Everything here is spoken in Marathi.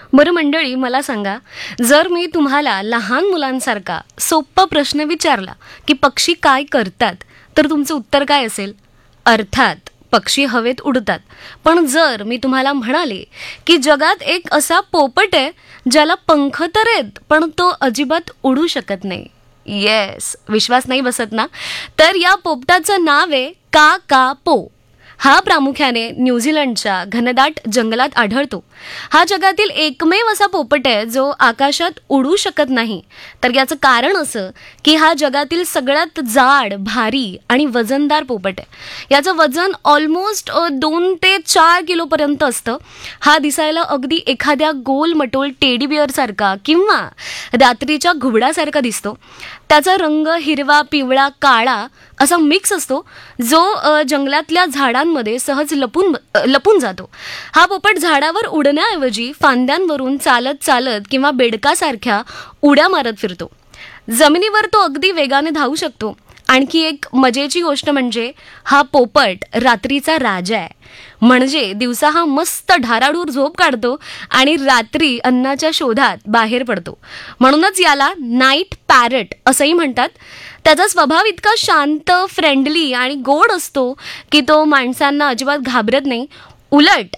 बरं मंडळी, मला सांगा, जर मी तुम्हाला लहान मुलांसारखा सोप्पा प्रश्न विचारला की पक्षी काय करतात, तर तुमचं उत्तर काय असेल? अर्थात पक्षी हवेत उडतात. पण जर मी तुम्हाला म्हणाले की जगात एक असा पोपट आहे ज्याला पंख तर आहेत पण तो अजिबात उडू शकत नाही, येस, विश्वास नाही बसत ना? तर या पोपटाचं नाव आहे का का पो. हा प्रामुख्याने न्यूझीलंडच्या घनदाट जंगलात आढळतो. हा जगातील एकमेव असा पोपट आहे जो आकाशात उडू शकत नाही. तर याचं कारण असं की हा जगातील सगळ्यात जाड, भारी आणि वजनदार पोपट आहे. याचं वजन ऑलमोस्ट 2 ते 4 किलोपर्यंत असतं. हा दिसायला अगदी एखाद्या गोल मटोल टेडी बिअर सारखा किंवा रात्रीच्या घुबडासारखा दिसतो. त्याचा रंग हिरवा, पिवळा, काळा असा मिक्स असतो जो जंगलातल्या झाडांमध्ये सहज लपून जातो. हा पोपट झाडावर उडण्याऐवजी फांद्यांवरून चालत चालत किंवा बेडकासारख्या उड्या मारत फिरतो. जमिनीवर तो अगदी वेगाने धावू शकतो. आणखी एक मजेची गोष्ट म्हणजे हा पोपट रात्रीचा राजा आहे. म्हणजे दिवसा हा मस्त ढाराढूर झोप काढतो आणि रात्री अन्नाच्या शोधात बाहेर पडतो. म्हणूनच याला नाईट पॅरट असंही म्हणतात. त्याचा स्वभाव इतका शांत, फ्रेंडली आणि गोड असतो की तो माणसांना अजिबात घाबरत नाही. उलट